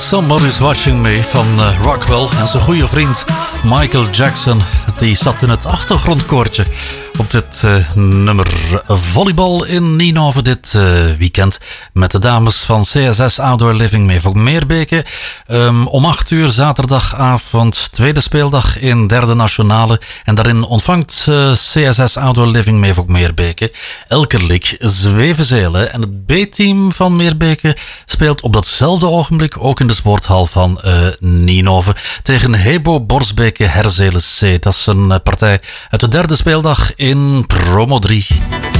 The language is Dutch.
Somebody's Watching Me van Rockwell en zijn goede vriend Michael Jackson. Die zat in het achtergrondkoortje op dit nummer. Volleybal in Nienhoven dit weekend met de dames van CSS Outdoor Living Meervoort-Meerbeke. Om 8 uur zaterdagavond, tweede speeldag in derde nationale. En daarin ontvangt CSS Outdoor Living Meervoort-Meerbeke Elkerlijk Zwevenzelen. En het B-team van Meerbeke speelt op datzelfde ogenblik ook in de sporthal van Nienhoven tegen Hebo Borsbeke Herzelen C. Dat is een partij uit de derde speeldag in Promo 3.